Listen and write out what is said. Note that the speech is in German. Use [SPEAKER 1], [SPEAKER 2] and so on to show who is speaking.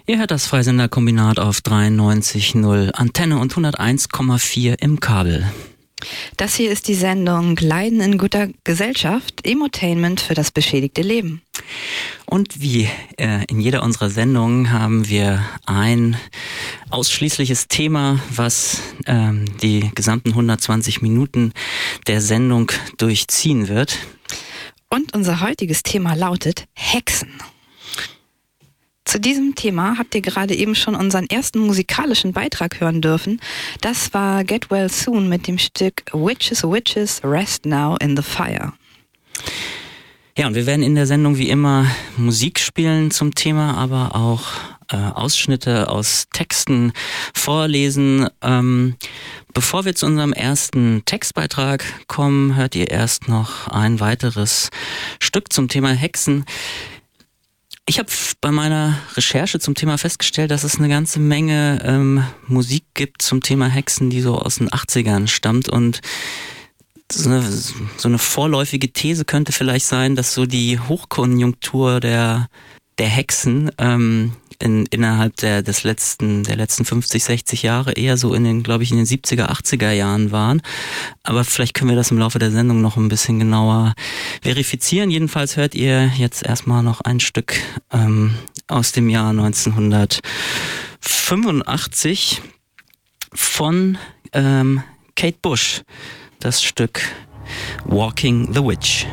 [SPEAKER 1] Ihr hört das Freisenderkombinat auf 93.0 Antenne und 101,4 im Kabel.
[SPEAKER 2] Das hier ist die Sendung Leiden in guter Gesellschaft, Emotainment für das beschädigte Leben.
[SPEAKER 1] Und wie in jeder unserer Sendungen haben wir ein ausschließliches Thema, was die gesamten 120 Minuten der Sendung durchziehen wird.
[SPEAKER 2] Und unser heutiges Thema lautet Hexen. Zu diesem Thema habt ihr gerade eben schon unseren ersten musikalischen Beitrag hören dürfen. Das war Get Well Soon mit dem Stück Witches, Witches, Rest Now in the Fire.
[SPEAKER 1] Ja, und wir werden in der Sendung wie immer Musik spielen zum Thema, aber auch Ausschnitte aus Texten vorlesen. Bevor wir zu unserem ersten Textbeitrag kommen, hört ihr erst noch ein weiteres Stück zum Thema Hexen. Ich habe bei meiner Recherche zum Thema festgestellt, dass es eine ganze Menge Musik gibt zum Thema Hexen, die so aus den 80ern stammt, und so eine vorläufige These könnte vielleicht sein, dass so die Hochkonjunktur der Hexen innerhalb der letzten 50, 60 Jahre eher so in den 70er, 80er Jahren waren. Aber vielleicht können wir das im Laufe der Sendung noch ein bisschen genauer verifizieren. Jedenfalls hört ihr jetzt erstmal noch ein Stück aus dem Jahr 1985 von Kate Bush. Das Stück Walking the Witch.